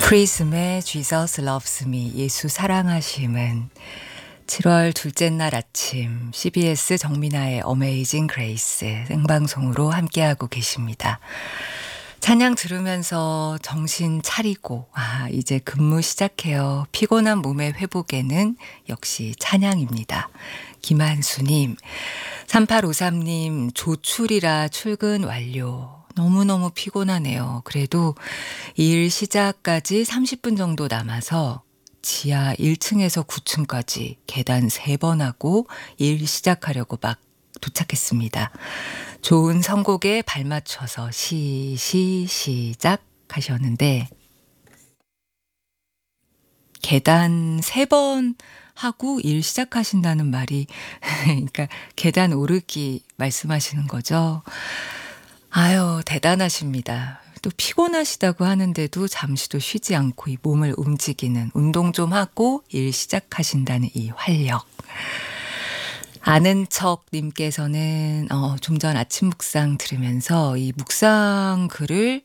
프리즘의 Jesus Loves Me, 예수 사랑하심은 7월 둘째 날 아침 CBS 정민아의 어메이징 그레이스 생방송으로 함께하고 계십니다. 찬양 들으면서 정신 차리고 이제 근무 시작해요. 피곤한 몸의 회복에는 역시 찬양입니다. 김한수님, 3853님, 조출이라 출근 완료. 너무너무 피곤하네요. 그래도 일 시작까지 30분 정도 남아서 지하 1층에서 9층까지 계단 3번 하고 일 시작하려고 막 도착했습니다. 좋은 선곡에 발맞춰서 시작 하셨는데, 계단 3번 하고 일 시작하신다는 말이 그러니까 계단 오르기 말씀하시는 거죠. 아유, 대단하십니다. 또 피곤하시다고 하는데도 잠시도 쉬지 않고 이 몸을 움직이는, 운동 좀 하고 일 시작하신다는 이 활력. 아는 척 님께서는 좀 전 아침 묵상 들으면서 이 묵상 글을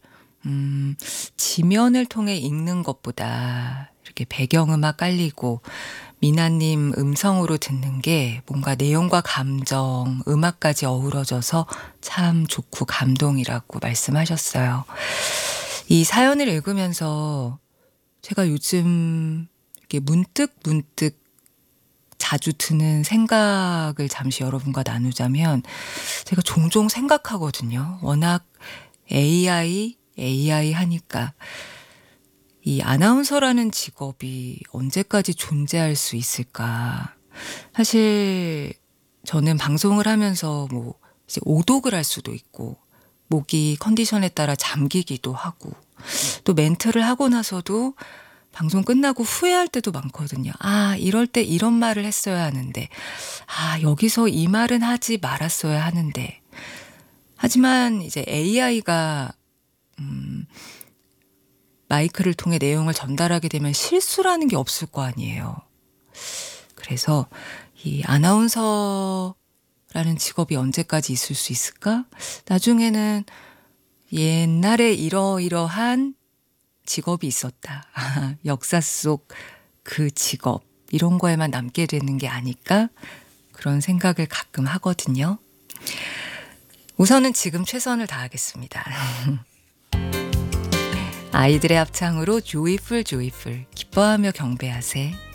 지면을 통해 읽는 것보다 이렇게 배경음악 깔리고 미나님 음성으로 듣는 게 뭔가 내용과 감정, 음악까지 어우러져서 참 좋고 감동이라고 말씀하셨어요. 이 사연을 읽으면서 제가 요즘 이렇게 문득 자주 드는 생각을 잠시 여러분과 나누자면, 제가 종종 생각하거든요. 워낙 AI 하니까 이 아나운서라는 직업이 언제까지 존재할 수 있을까. 사실 저는 방송을 하면서 이제 오독을 할 수도 있고, 목이 컨디션에 따라 잠기기도 하고, 또 멘트를 하고 나서도 방송 끝나고 후회할 때도 많거든요. 이럴 때 이런 말을 했어야 하는데, 여기서 이 말은 하지 말았어야 하는데. 하지만 이제 AI가 마이크를 통해 내용을 전달하게 되면 실수라는 게 없을 거 아니에요. 그래서 이 아나운서라는 직업이 언제까지 있을 수 있을까? 나중에는 옛날에 이러이러한 직업이 있었다. 역사 속 그 직업, 이런 거에만 남게 되는 게 아닐까? 그런 생각을 가끔 하거든요. 우선은 지금 최선을 다하겠습니다. 아이들의 합창으로 조이풀 기뻐하며 경배하세.